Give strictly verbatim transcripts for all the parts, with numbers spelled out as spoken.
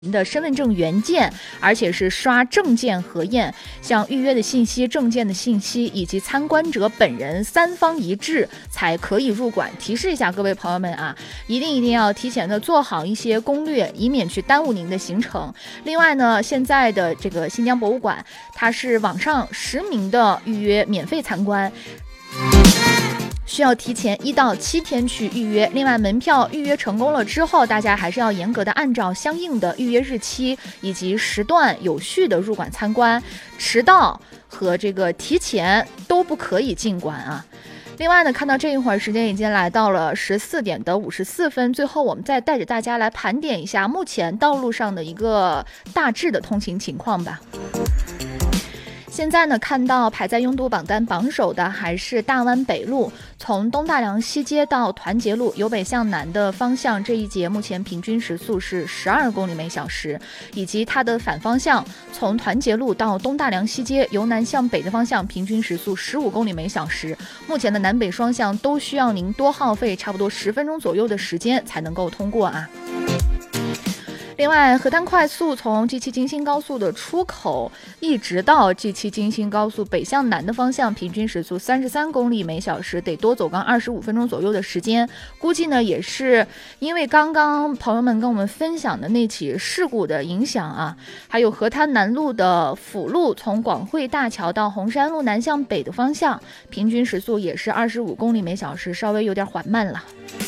的身份证原件，而且是刷证件核验，像预约的信息、证件的信息以及参观者本人三方一致才可以入馆。提示一下各位朋友们啊，一定一定要提前的做好一些攻略，以免去耽误您的行程。另外呢，现在的这个新疆博物馆，它是网上实名的预约免费参观，需要提前一到七天去预约。另外，门票预约成功了之后，大家还是要严格的按照相应的预约日期以及时段有序的入馆参观，迟到和这个提前都不可以进馆啊。另外呢，看到这一会儿时间已经来到了十四点的五十四分，最后我们再带着大家来盘点一下目前道路上的一个大致的通行情况吧。现在呢，看到排在拥堵榜单榜首的还是大湾北路，从东大梁西街到团结路由北向南的方向，这一节目前平均时速是十二公里每小时，以及它的反方向从团结路到东大梁西街由南向北的方向，平均时速十五公里每小时。目前的南北双向都需要您多耗费差不多十分钟左右的时间才能够通过啊。另外，河滩快速从 G 七 京新高速的出口一直到 G 七 京新高速北向南的方向，平均时速三十三公里每小时，得多走刚二十五分钟左右的时间。估计呢，也是因为刚刚朋友们跟我们分享的那起事故的影响啊。还有河滩南路的辅路从广汇大桥到红山路南向北的方向，平均时速也是二十五公里每小时，稍微有点缓慢了。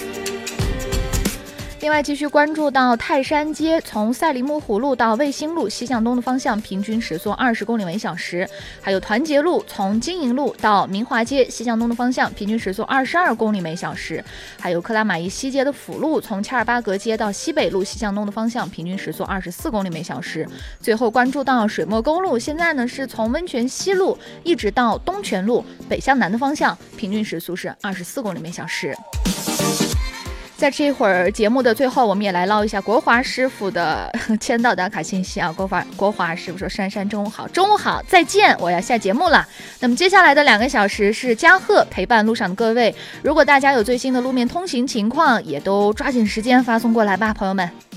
另外，继续关注到泰山街从赛里木湖路到卫星路西向东的方向，平均时速二十公里每小时。还有团结路从金银路到明华街西向东的方向，平均时速二十二公里每小时。还有克拉玛依西街的辅路从恰尔巴格街到西北路西向东的方向，平均时速二十四公里每小时。最后关注到水墨沟路，现在呢是从温泉西路一直到东泉路北向南的方向，平均时速是二十四公里每小时。在这会儿节目的最后，我们也来唠一下国华师傅的签到打卡信息啊。国华国华师傅说：“珊珊，中午好，中午好，再见，我要下节目了。”那么接下来的两个小时是嘉贺陪伴路上的各位，如果大家有最新的路面通行情况，也都抓紧时间发送过来吧，朋友们。